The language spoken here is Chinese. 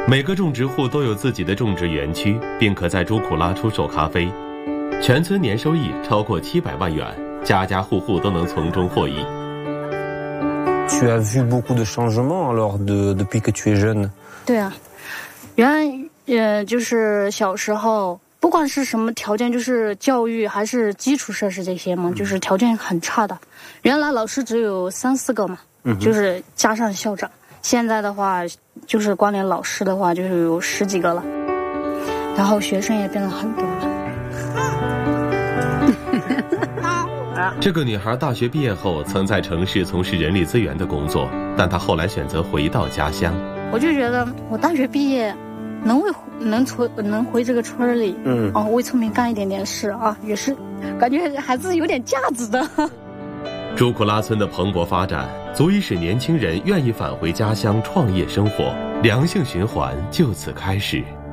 每个种植户都有自己的种植园区，并可在朱库拉出售咖啡。全村年收益超过700万元，家家户户都能从中获益。 Tu as vu beaucoup de changements alors depuis que tu es jeune? 对啊，原来就是小时候，不管是什么条件，就是教育还是基础设施这些嘛，就是条件很差的。原来老师只有3、4个嘛，就是加上校长。现在的话，就是光连老师的话，就是有10几个了，然后学生也变了很多了。 这个女孩大学毕业后曾在城市从事人力资源的工作，但她后来选择回到家乡。 我就觉得我大学毕业能回这个村里，为村民干一点点事啊，也是感觉还是有点价值的。 朱库拉村的蓬勃发展，足以使年轻人愿意返回家乡创业生活，良性循环就此开始。